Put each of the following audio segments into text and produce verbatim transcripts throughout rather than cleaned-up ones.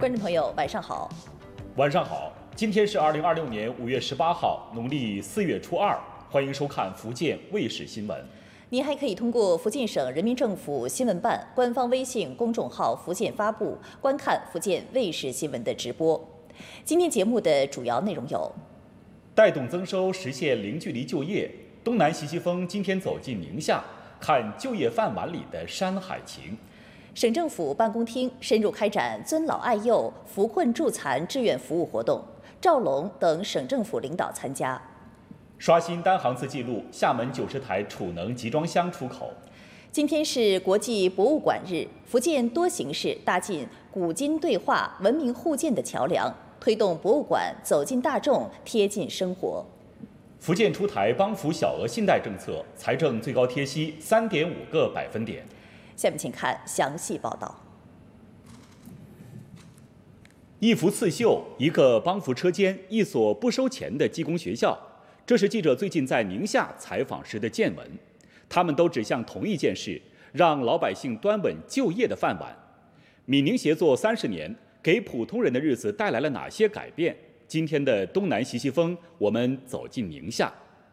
观众朋友，晚上好。 晚上好，今天是二零二六年五月十八号，农历四月初二，欢迎收看福建卫视新闻。 您还可以通过福建省人民政府新闻办官方微信公众号“福建发布”观看福建卫视新闻的直播。今天节目的主要内容有： 带动增收，实现零距离就业。东南西西风今天走进宁夏，看就业饭碗里的山海情。 省政府办公厅深入开展尊老爱幼、扶困助残志愿服务活动，赵龙等省政府领导参加。 刷新单航次记录，厦门九十台储能集装箱出口。 今天是国际博物馆日，福建多形式搭进古今对话、文明互鉴的桥梁，推动博物馆走进大众、贴近生活。 福建出台帮扶小额信贷政策，财政最高贴息三点五个百分点。 下面请看详细报道。 一幅刺绣，一个帮扶车间，一所不收钱的技工学校，这是记者最近在宁夏采访时的见闻。他们都指向同一件事：让老百姓端稳就业的饭碗。闽宁协作三十年，给普通人的日子带来了哪些改变？今天的东南西西风，我们走进宁夏，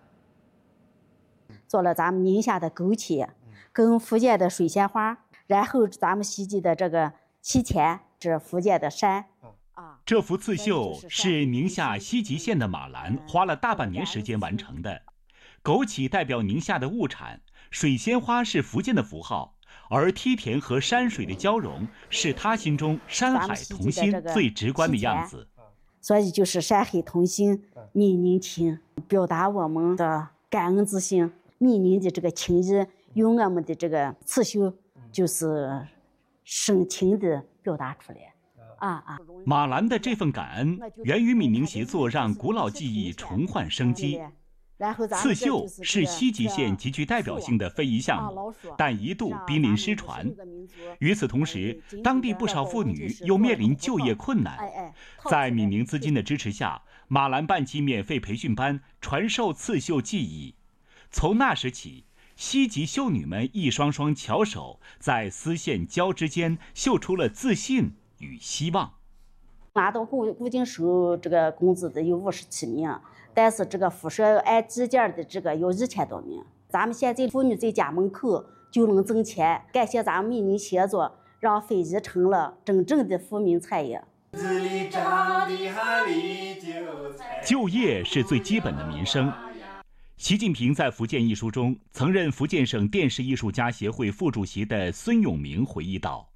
做了咱们宁夏的枸杞，跟福建的水仙花，然后咱们西吉的这个七钱，这福建的山。 这幅刺绣是宁夏西吉县的马兰花了大半年时间完成的。枸杞代表宁夏的物产，水仙花是福建的符号，而梯田和山水的交融是他心中山海同心最直观的样子。 所以就是山海同心，闽宁情，表达我们的感恩之心。闽宁的这个情谊，用我们的这个刺绣，就是深情的表达出来。啊啊！ 马兰的这份感恩源于闽宁协作让古老技艺重焕生机。刺绣是西吉县极具代表性的非遗项目，但一度濒临失传。与此同时，当地不少妇女又面临就业困难。在闽宁资金的支持下，马兰办起免费培训班，传授刺绣技艺。从那时起，西吉绣女们一双双巧手在丝线交织间绣出了自信与希望。 拿到固固定收这个工资的有五十七名，但是这个辐射按计件的这个有一千多名。咱们现在妇女在家门口就能挣钱，感谢咱们闽宁协作，让非遗成了真正的富民产业。 就业是最基本的民生。习近平在《福建》一书中，曾任福建省电视艺术家协会副主席的孙永明回忆道：“